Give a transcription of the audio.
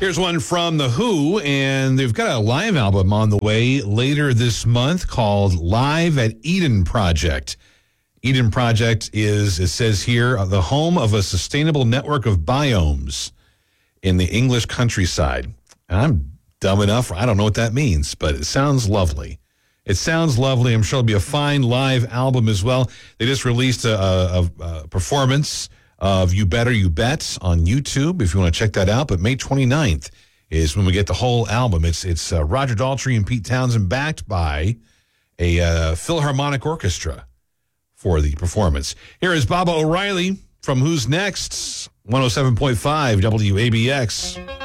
Here's one from The Who, and they've got a live album on the way later this month called Live at Eden Project. Eden Project is, it says here, the home of a sustainable network of biomes in the English countryside. And I'm dumb enough, I don't know what that means, but it sounds lovely. It sounds lovely. I'm sure it'll be a fine live album as well. They just released a performance of You Better You Bet on YouTube, if you want to check that out. But May 29th is when we get the whole album. It's Roger Daltrey and Pete Townsend backed by a Philharmonic Orchestra for the performance. Here is Baba O'Reilly from Who's Next, 107.5 WABX.